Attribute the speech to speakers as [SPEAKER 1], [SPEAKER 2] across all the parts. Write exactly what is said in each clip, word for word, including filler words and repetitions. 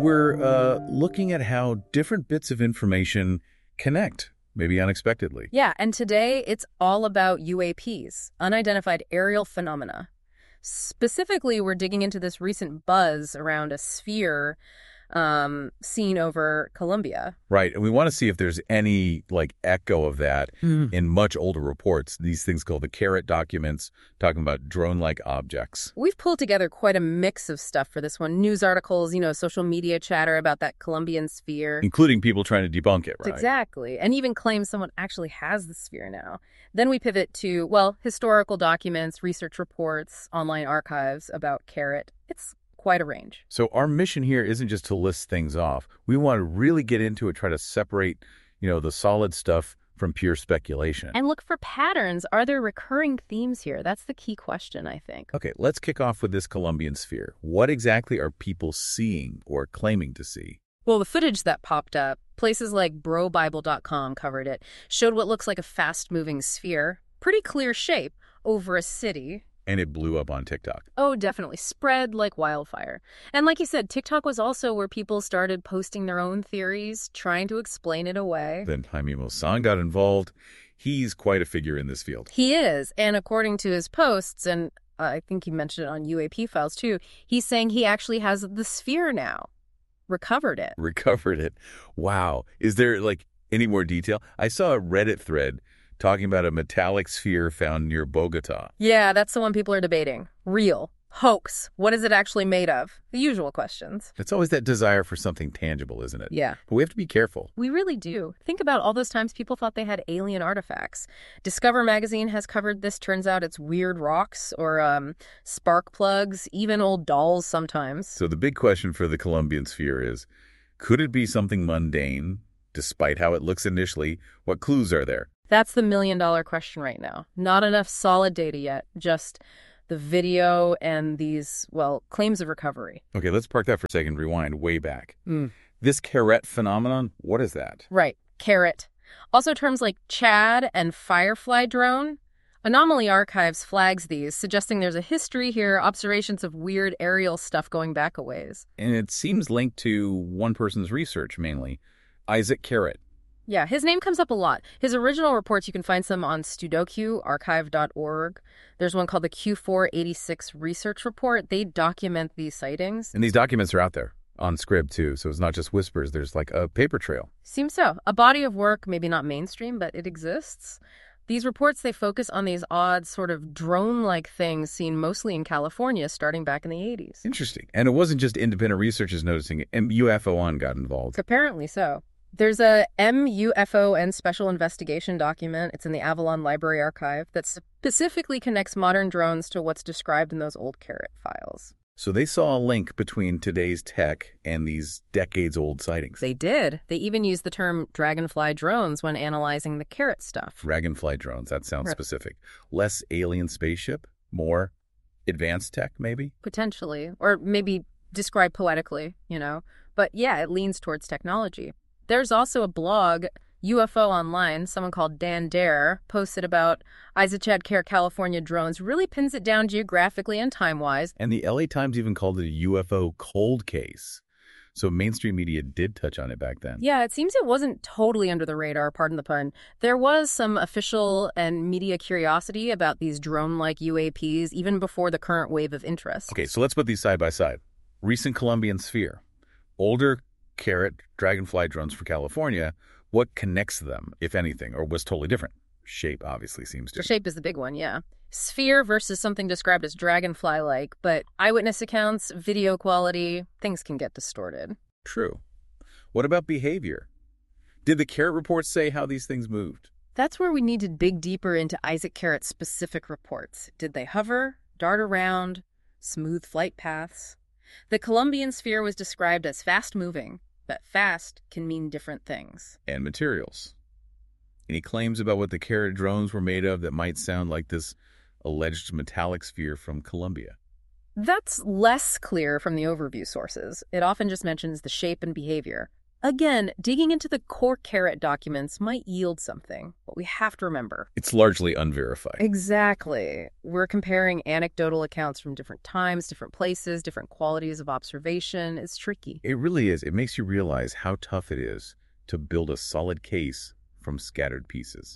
[SPEAKER 1] we're uh, looking at how different bits of information connect, maybe unexpectedly.
[SPEAKER 2] Yeah, and today it's all about U A Ps, unidentified aerial phenomena. Specifically, we're digging into this recent buzz around a sphere um, seen over Colombia.
[SPEAKER 1] Right, and we want to see if there's any, like, echo of that mm. in much older reports, these things called the CARET documents, talking about drone-like objects.
[SPEAKER 2] We've pulled together quite a mix of stuff for this one. News articles, you know, social media chatter about that Colombian sphere.
[SPEAKER 1] Including people trying to debunk it, right?
[SPEAKER 2] Exactly, and even claims someone actually has the sphere now. Then we pivot to, well, historical documents, research reports, online archives about CARET. It's quite a range.
[SPEAKER 1] So our mission here isn't just to list things off. We want to really get into it, try to separate, you know, the solid stuff from pure speculation.
[SPEAKER 2] And look for patterns. Are there recurring themes here? That's the key question, I think.
[SPEAKER 1] Okay, let's kick off with this Colombian sphere. What exactly are people seeing or claiming to see?
[SPEAKER 2] Well, the footage that popped up, places like bro bible dot com covered it, showed what looks like a fast-moving sphere, pretty clear shape, over a city.
[SPEAKER 1] And it blew up on TikTok.
[SPEAKER 2] Oh, definitely. Spread like wildfire. And like you said, TikTok was also where people started posting their own theories, trying to explain it away.
[SPEAKER 1] Then Jaime Maussan got involved. He's quite a figure in this field.
[SPEAKER 2] He is. And according to his posts, and uh, I think he mentioned it on U A P files too, he's saying he actually has the sphere now. Recovered it.
[SPEAKER 1] Recovered it. Wow. Is there, like, any more detail? I saw a Reddit thread talking about a metallic sphere found near Bogota.
[SPEAKER 2] Yeah, that's the one people are debating. Real. Hoax. What is it actually made of? The usual questions.
[SPEAKER 1] It's always that desire for something tangible, isn't it?
[SPEAKER 2] Yeah.
[SPEAKER 1] But we have to be careful.
[SPEAKER 2] We really do. Think about all those times people thought they had alien artifacts. Discover magazine has covered this. Turns out it's weird rocks or um, spark plugs, even old dolls sometimes.
[SPEAKER 1] So the big question for the Colombian sphere is, could it be something mundane, despite how it looks initially? What clues are there?
[SPEAKER 2] That's the million-dollar question right now. Not enough solid data yet, just the video and these, well, claims of recovery.
[SPEAKER 1] Okay, let's park that for a second, rewind way back.
[SPEAKER 2] Mm.
[SPEAKER 1] This CARET phenomenon, what is that?
[SPEAKER 2] Right, CARET. Also terms like Chad and Firefly drone. Anomaly Archives flags these, suggesting there's a history here, observations of weird aerial stuff going back a ways.
[SPEAKER 1] And it seems linked to one person's research, mainly, Isaac CARET.
[SPEAKER 2] Yeah, his name comes up a lot. His original reports, you can find some on Studoku, archive dot org. There's one called the Q four eighty-six Research Report. They document these sightings.
[SPEAKER 1] And these documents are out there on Scrib, too, so it's not just whispers. There's like a paper trail.
[SPEAKER 2] Seems so. A body of work, maybe not mainstream, but it exists. These reports, they focus on these odd sort of drone-like things seen mostly in California starting back in the eighties.
[SPEAKER 1] Interesting. And it wasn't just independent researchers noticing it. U F O one got involved.
[SPEAKER 2] Apparently so. There's a M U F O N special investigation document. It's in the Avalon Library Archive that specifically connects modern drones to what's described in those old CARET files.
[SPEAKER 1] So they saw a link between today's tech and these decades-old sightings.
[SPEAKER 2] They did. They even used the term dragonfly drones when analyzing the CARET stuff.
[SPEAKER 1] Dragonfly drones, that sounds
[SPEAKER 2] Right.
[SPEAKER 1] specific. Less alien spaceship, more advanced tech, maybe?
[SPEAKER 2] Potentially. Or maybe described poetically, you know. But yeah, it leans towards technology. There's also a blog, U F O Online, someone called Dan Dare, posted about Isachad Care California drones, really pins it down geographically and time-wise.
[SPEAKER 1] And the L A Times even called it a U F O cold case. So mainstream media did touch on it back then.
[SPEAKER 2] Yeah, it seems it wasn't totally under the radar, pardon the pun. There was some official and media curiosity about these drone-like U A Ps even before the current wave of interest.
[SPEAKER 1] Okay, so let's put these side by side. Recent Colombian sphere. Older CARET dragonfly drones for California. What connects them, if anything, or was totally different? Shape obviously seems to.
[SPEAKER 2] The shape is the big one, yeah. Sphere versus something described as dragonfly-like, but eyewitness accounts, video quality, things can get distorted.
[SPEAKER 1] True. What about behavior? Did the CARET reports say how these things moved?
[SPEAKER 2] That's where we need to dig deeper into Isaac CARET's specific reports. Did they hover, dart around, smooth flight paths? The Colombian sphere was described as fast-moving, but fast can mean different things.
[SPEAKER 1] And materials. Any claims about what the CARET drones were made of that might sound like this alleged metallic sphere from Colombia?
[SPEAKER 2] That's less clear from the overview sources. It often just mentions the shape and behavior. Again, digging into the core Carrot documents might yield something, but we have to remember.
[SPEAKER 1] It's largely unverified.
[SPEAKER 2] Exactly. We're comparing anecdotal accounts from different times, different places, different qualities of observation. It's tricky.
[SPEAKER 1] It really is. It makes you realize how tough it is to build a solid case from scattered pieces.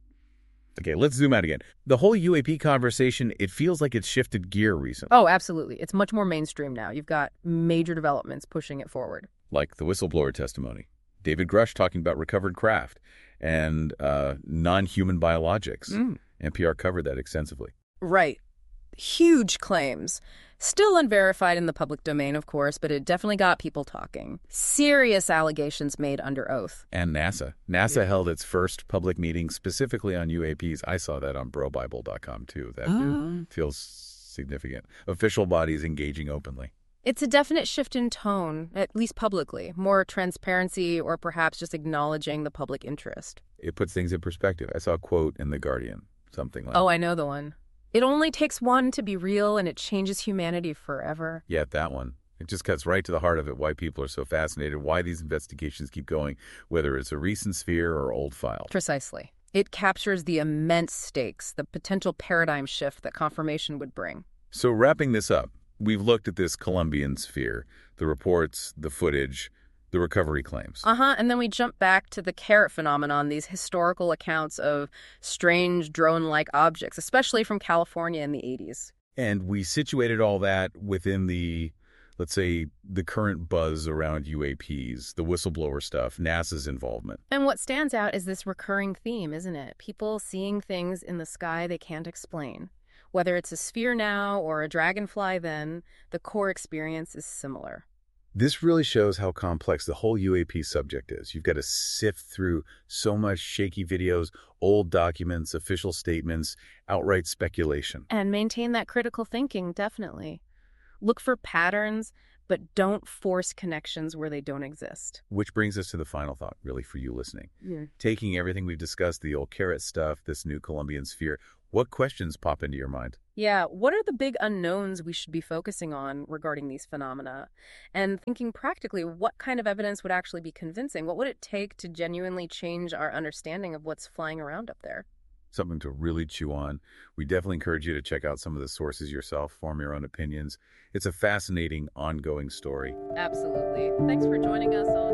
[SPEAKER 1] Okay, let's zoom out again. The whole U A P conversation, it feels like it's shifted gear recently.
[SPEAKER 2] Oh, absolutely. It's much more mainstream now. You've got major developments pushing it forward.
[SPEAKER 1] Like the whistleblower testimony, David Grush talking about recovered craft, and uh, non-human biologics.
[SPEAKER 2] Mm.
[SPEAKER 1] N P R covered that extensively.
[SPEAKER 2] Right. Huge claims. Still unverified in the public domain, of course, but it definitely got people talking. Serious allegations made under oath.
[SPEAKER 1] And NASA. NASA yeah. held its first public meeting specifically on U A Ps. I saw that on bro bible dot com, too. That oh. feels significant. Official bodies engaging openly.
[SPEAKER 2] It's a definite shift in tone, at least publicly. More transparency or perhaps just acknowledging the public interest.
[SPEAKER 1] It puts things in perspective. I saw a quote in The Guardian, something like...
[SPEAKER 2] Oh, I know the one. It only takes one to be real, and it changes humanity forever.
[SPEAKER 1] Yeah, that one. It just cuts right to the heart of it, why people are so fascinated, why these investigations keep going, whether it's a recent sphere or old file.
[SPEAKER 2] Precisely. It captures the immense stakes, the potential paradigm shift that confirmation would bring.
[SPEAKER 1] So wrapping this up, we've looked at this Colombian sphere, the reports, the footage, the recovery claims.
[SPEAKER 2] Uh-huh, and then we jump back to the Carrot phenomenon, these historical accounts of strange drone-like objects, especially from California in the eighties.
[SPEAKER 1] And we situated all that within the, let's say, the current buzz around U A Ps, the whistleblower stuff, NASA's involvement.
[SPEAKER 2] And what stands out is this recurring theme, isn't it? People seeing things in the sky they can't explain. Whether it's a sphere now or a dragonfly then, the core experience is similar.
[SPEAKER 1] This really shows how complex the whole U A P subject is. You've got to sift through so much shaky videos, old documents, official statements, outright speculation.
[SPEAKER 2] And maintain that critical thinking, definitely. Look for patterns, but don't force connections where they don't exist.
[SPEAKER 1] Which brings us to the final thought, really, for you listening.
[SPEAKER 2] Yeah.
[SPEAKER 1] Taking everything we've discussed, the old Carrot stuff, this new Colombian sphere, what questions pop into your mind?
[SPEAKER 2] Yeah, what are the big unknowns we should be focusing on regarding these phenomena? And thinking practically, what kind of evidence would actually be convincing? What would it take to genuinely change our understanding of what's flying around up there?
[SPEAKER 1] Something to really chew on. We definitely encourage you to check out some of the sources yourself, form your own opinions. It's a fascinating, ongoing story.
[SPEAKER 2] Absolutely. Thanks for joining us on